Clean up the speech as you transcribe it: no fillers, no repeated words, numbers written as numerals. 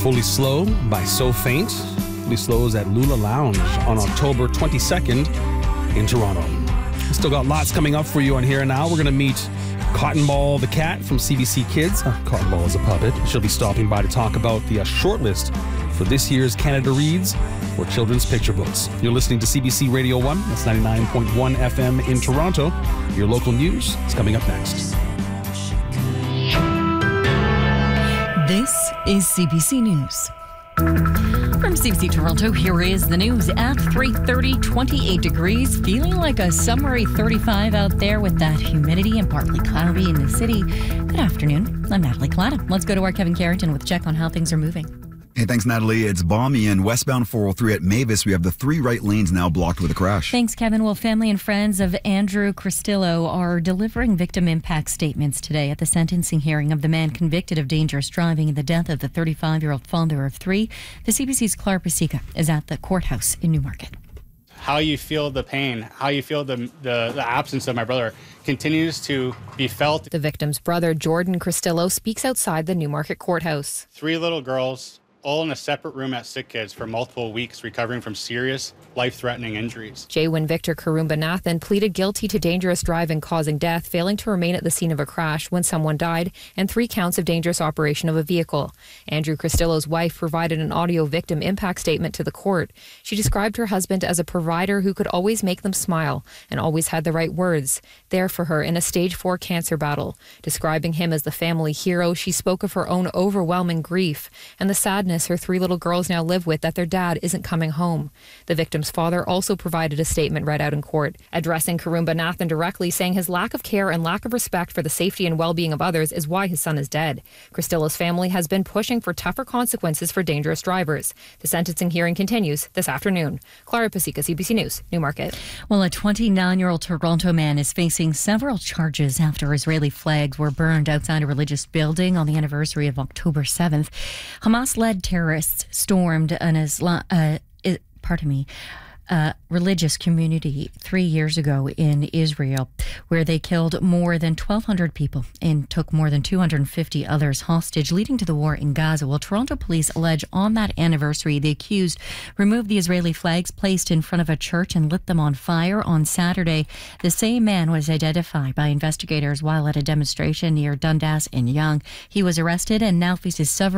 Fully Slow by So Faint. Fully Slow is at Lula Lounge on October 22nd in Toronto. Still got lots coming up for you on Here and Now. We're going to meet Cotton Ball the cat from CBC Kids. Cotton Ball is a puppet. She'll be stopping by to talk about the shortlist for this year's Canada Reads for children's picture books. You're listening to CBC Radio 1. That's 99.1 FM in Toronto. Your local news is coming up next. This is CBC News. From CBC Toronto, here is the news at 3:30, 28 degrees, feeling like a summery 35 out there with that humidity and partly cloudy in the city. Good afternoon. I'm Natalie Clatta. Let's go to our Kevin Carrington with a check on how things are moving. Hey, thanks, Natalie. It's balmy in westbound 403 at Mavis. We have the 3 right lanes now blocked with a crash. Thanks, Kevin. Well, family and friends of Andrew Cristillo are delivering victim impact statements today at the sentencing hearing of the man convicted of dangerous driving in the death of the 35-year-old father of 3. The CBC's Clara Pasica is at the courthouse in Newmarket. How you feel the pain, how you feel the absence of my brother continues to be felt. The victim's brother, Jordan Cristillo, speaks outside the Newmarket courthouse. 3 little girls, all in a separate room at Sick Kids for multiple weeks, recovering from serious, life-threatening injuries. Jaywin Victor Karumbanathan pleaded guilty to dangerous driving causing death, failing to remain at the scene of a crash when someone died, and 3 counts of dangerous operation of a vehicle. Andrew Cristillo's wife provided an audio victim impact statement to the court. She described her husband as a provider who could always make them smile and always had the right words, there for her in a stage 4 cancer battle. Describing him as the family hero, she spoke of her own overwhelming grief and the sadness her 3 little girls now live with that their dad isn't coming home. The victim's father also provided a statement read out in court, addressing Karumbanathan directly, saying his lack of care and lack of respect for the safety and well-being of others is why his son is dead. Cristillo's family has been pushing for tougher consequences for dangerous drivers. The sentencing hearing continues this afternoon. Clara Pasica, CBC News, Newmarket. Well, a 29-year-old Toronto man is facing several charges after Israeli flags were burned outside a religious building on the anniversary of October 7th. Hamas-led terrorists stormed an religious community 3 years ago in Israel, where they killed more than 1,200 people and took more than 250 others hostage, leading to the war in Gaza. Well, Toronto police allege on that anniversary, the accused removed the Israeli flags placed in front of a church and lit them on fire. On Saturday, the same man was identified by investigators while at a demonstration near Dundas and Yonge. He was arrested and now faces several